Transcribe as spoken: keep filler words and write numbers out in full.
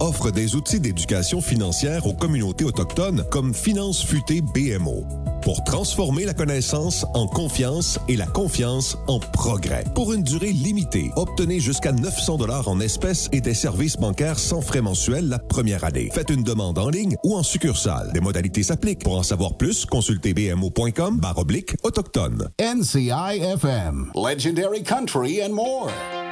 offre des outils d'éducation financière aux communautés autochtones comme Finance Futée B M O. Pour transformer la connaissance en confiance et la confiance en progrès. Pour une durée limitée, obtenez jusqu'à neuf cents dollars en espèces et des services bancaires sans frais mensuels la première année. Faites une demande en ligne ou en succursale. Des modalités s'appliquent. Pour en savoir plus, consultez bmo.com barre oblique autochtone. N C I F M, Legendary Country and more.